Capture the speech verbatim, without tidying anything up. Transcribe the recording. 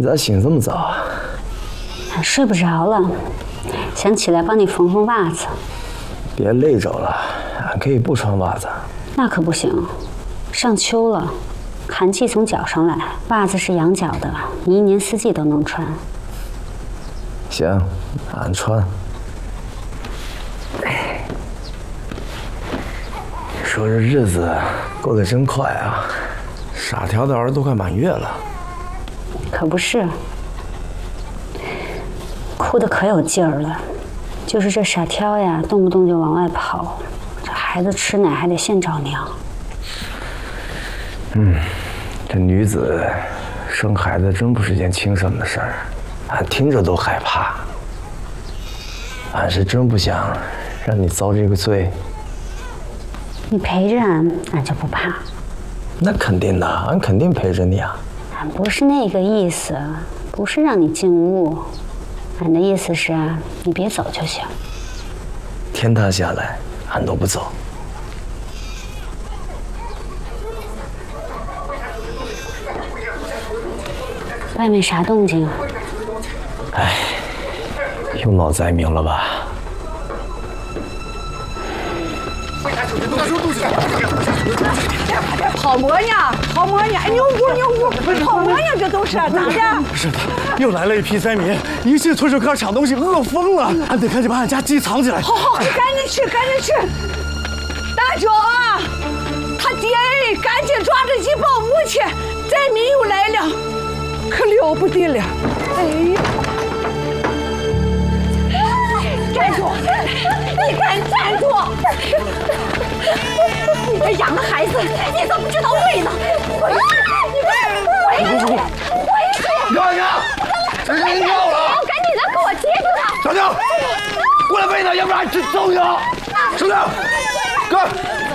你咋醒这么早啊？ 睡不着了，想起来帮你缝缝袜子。 别累着了，俺可以不穿袜子。 那可不行，上秋了，寒气从脚上来，袜子是养脚的，你一年四季都能穿。 行，俺穿。说这日子过得真快啊，傻条的儿子都快满月了。 可不是，哭得可有劲儿了。就是这傻挑呀，动不动就往外跑，这孩子吃奶还得现找娘。 嗯，这女子生孩子真不是件轻省的事儿，俺听着都害怕。俺是真不想让你遭这个罪。 你陪着俺，俺就不怕。 那肯定的，俺肯定陪着你啊。 俺不是那个意思，不是让你进屋。俺的意思是啊，你别走就行。 天塌下来，俺都不走。 外面啥动静？ 哎，又闹灾民了吧？ 好模样，好模样！哎，牛不牛不，好模样，这都是咋的？ 是的，又来了一批灾民，一进村就开始抢东西，饿疯了。俺得赶紧把俺家鸡藏起来。 好好，赶紧吃，赶紧吃！大周啊，他爹哎，赶紧抓着鸡报母去！灾民又来了，可了不得了！哎呀！站住！你敢站住！你这养的孩子，你怎么不知道喂呢？回去！你回去！回去！ 娘娘，这人尿了！ 赶紧的，给我接住他！ 小娘，过来喂他，要不然俺真揍你啊！小娘，哥。